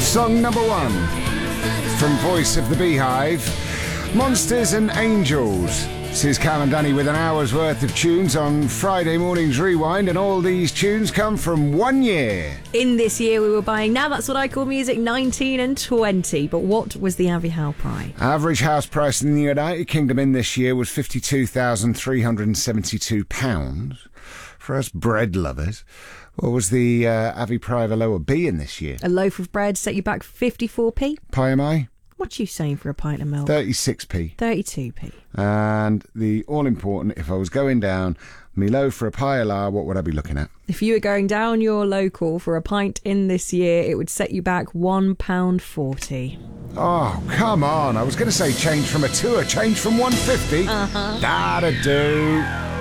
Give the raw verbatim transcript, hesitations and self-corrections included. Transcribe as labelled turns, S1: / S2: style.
S1: Song number one from Voice of the Beehive, Monsters and Angels. This is Cam and Danny with an hour's worth of tunes on Friday morning's Rewind, and all these tunes come from one year.
S2: In this year we were buying, now that's what I call music, nineteen and twenty. But what was the Abbey Howe price?
S1: Average house price in the United Kingdom in this year was fifty-two thousand three hundred seventy-two pounds. For us bread lovers, what was the uh, Abbey Pie of a lower B in this year?
S2: A loaf of bread set you back fifty-four p.
S1: Pie am I?
S2: What you saying for a pint of milk?
S1: thirty-six p.
S2: thirty-two p.
S1: And the all-important, if I was going down me low for a pie a la, what would I be looking at?
S2: If you were going down your local for a pint in this year, it would set you back one pound forty.
S1: Oh, come on. I was going to say change from a two, a change from one fifty.
S2: Uh-huh.
S1: That'd do.